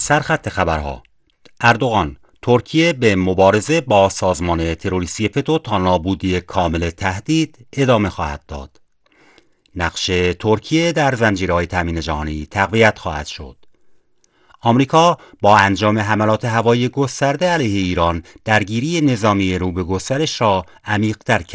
سرخط خبرها: اردوغان: ترکیه به مبارزه با سازمان تروریستی فتو تا نابودی کامل تهدید ادامه خواهد داد. نقش ترکیه در زنجیرهای تامین جهانی تقویت خواهد شد. آمریکا با انجام حملات هوایی گسترده علیه ایران درگیری نظامی رو به گسترش را عمیق‌تر کرد.